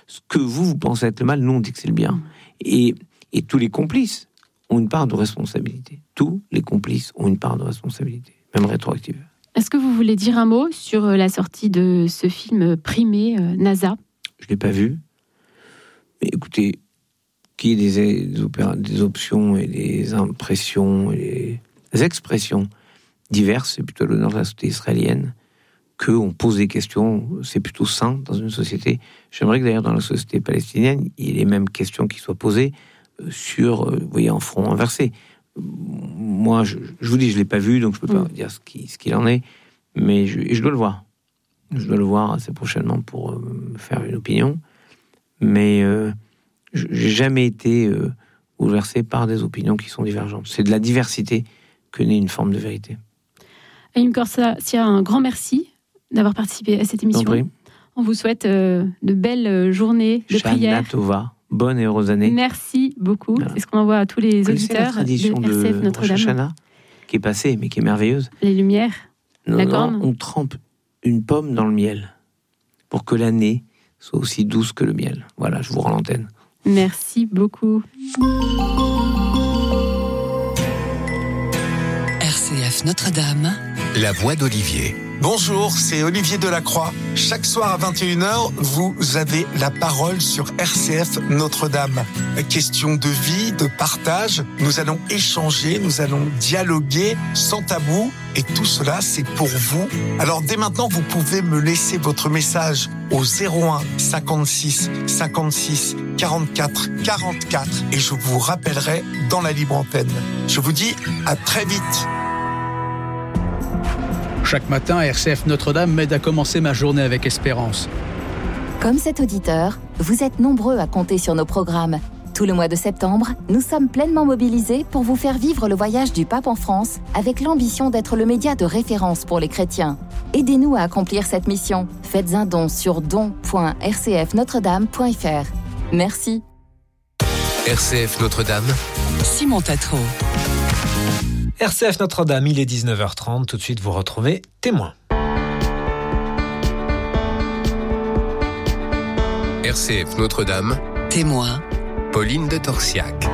ce que vous pensez être le mal, nous on dit que c'est le bien. Et tous les complices ont une part de responsabilité. Tous les complices ont une part de responsabilité, même rétroactive. Est-ce que vous voulez dire un mot sur la sortie de ce film primé, NASA ? Je ne l'ai pas vu. Mais écoutez, qu'il y ait des options et des impressions et des expressions diverses, c'est plutôt l'honneur de la société israélienne. Qu'on pose des questions, c'est plutôt sain dans une société. J'aimerais que d'ailleurs dans la société palestinienne, il y ait les mêmes questions qui soient posées sur, vous voyez, en front inversé. Moi, je vous dis, je ne l'ai pas vu, donc je ne peux pas dire ce qu'il en est, mais je dois le voir. Je dois le voir assez prochainement pour me faire une opinion. Mais je n'ai jamais été bouleversé par des opinions qui sont divergentes. C'est de la diversité que naît une forme de vérité. Haïm Corsia, un grand merci d'avoir participé à cette émission. On vous souhaite de belles journées de prière. Shana Tova, bonne et heureuse année. Merci beaucoup. Voilà. C'est ce qu'on envoie à tous les auditeurs la tradition de RCF Notre-Dame. Rosh Hashanah, qui est passée, mais qui est merveilleuse. Les lumières, la corne. On trempe une pomme dans le miel pour que l'année soit aussi douce que le miel. Voilà, je vous rends l'antenne. Merci beaucoup. RCF Notre-Dame, la voix d'Olivier. Bonjour, c'est Olivier Delacroix. Chaque soir à 21h, vous avez la parole sur RCF Notre-Dame. Question de vie, de partage. Nous allons échanger, nous allons dialoguer sans tabou. Et tout cela, c'est pour vous. Alors dès maintenant, vous pouvez me laisser votre message au 01 56 56 44 44 et je vous rappellerai dans la libre antenne. Je vous dis à très vite. Chaque matin, RCF Notre-Dame m'aide à commencer ma journée avec espérance. Comme cet auditeur, vous êtes nombreux à compter sur nos programmes. Tout le mois de septembre, nous sommes pleinement mobilisés pour vous faire vivre le voyage du pape en France avec l'ambition d'être le média de référence pour les chrétiens. Aidez-nous à accomplir cette mission. Faites un don sur don.rcfnotredame.fr. Merci. RCF Notre-Dame, Simon Tatro. RCF Notre-Dame, il est 19h30. Tout de suite, vous retrouvez Témoin. RCF Notre-Dame, Témoin. Pauline de Torsiac.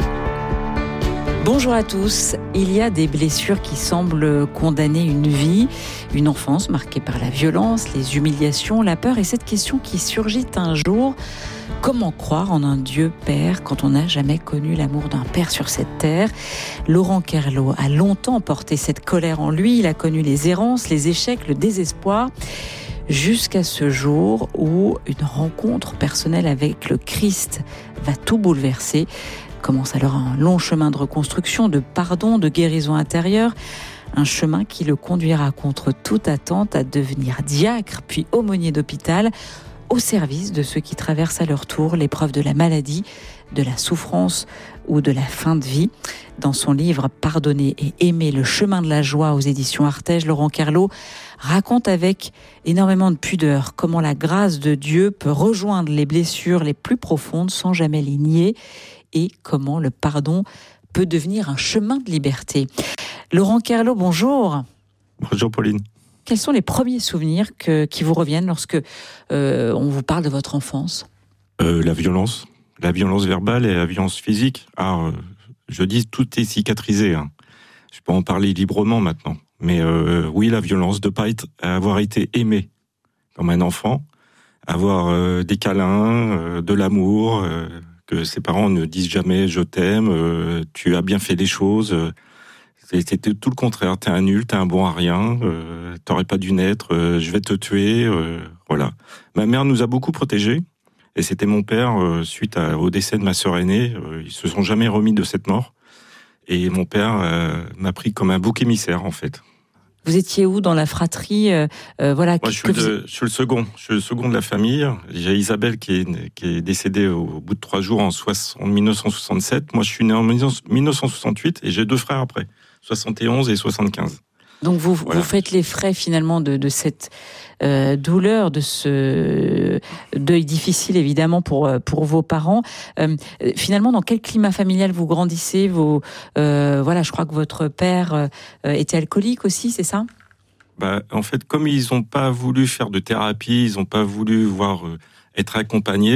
Bonjour à tous. Il y a des blessures qui semblent condamner une vie, une enfance marquée par la violence, les humiliations, la peur et cette question qui surgit un jour. Comment croire en un Dieu Père quand on n'a jamais connu l'amour d'un Père sur cette terre ? Laurent Kerlo a longtemps porté cette colère en lui. Il a connu les errances, les échecs, le désespoir, jusqu'à ce jour où une rencontre personnelle avec le Christ va tout bouleverser. Commence alors un long chemin de reconstruction, de pardon, de guérison intérieure. Un chemin qui le conduira contre toute attente à devenir diacre, puis aumônier d'hôpital, au service de ceux qui traversent à leur tour l'épreuve de la maladie, de la souffrance ou de la fin de vie. Dans son livre « Pardonner et aimer, le chemin de la joie » aux éditions Artege, Laurent Kerlo raconte avec énormément de pudeur comment la grâce de Dieu peut rejoindre les blessures les plus profondes sans jamais les nier et comment le pardon peut devenir un chemin de liberté. Laurent Kerlo, bonjour. Bonjour Pauline. Quels sont les premiers souvenirs qui vous reviennent lorsque on vous parle de votre enfance ? La violence verbale et la violence physique. Je dis tout est cicatrisé. Je peux en parler librement maintenant. Mais oui, la violence de ne pas avoir été aimé comme un enfant, avoir des câlins, de l'amour, que ses parents ne disent jamais « je t'aime »,« tu as bien fait les choses ». C'était tout le contraire. T'es un nul, t'es un bon à rien, t'aurais pas dû naître, je vais te tuer, voilà. Ma mère nous a beaucoup protégés, et c'était mon père, suite au décès de ma sœur aînée, ils se sont jamais remis de cette mort, et mon père m'a pris comme un bouc émissaire, en fait. Vous étiez où dans la fratrie voilà. Moi, je suis le second de la famille. J'ai Isabelle qui est décédée au bout de 3 jours en 1967. Moi, je suis né en 1968, et j'ai 2 frères après. 71 et 75. Donc vous faites les frais finalement de cette douleur, de ce deuil difficile évidemment pour vos parents. Finalement, dans quel climat familial vous grandissez ? Je crois que votre père était alcoolique aussi, c'est ça ? En fait, comme ils n'ont pas voulu faire de thérapie, ils n'ont pas voulu être accompagnés,